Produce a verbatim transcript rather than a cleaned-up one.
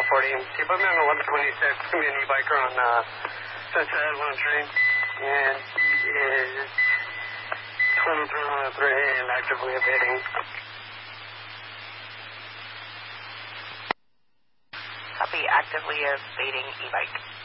forty. Can you put me on eleven twenty-six? It's going to be an e-biker on uh, Sunset one oh three. And he is twenty-three one oh three and actively evading. Copy, actively evading e-bike.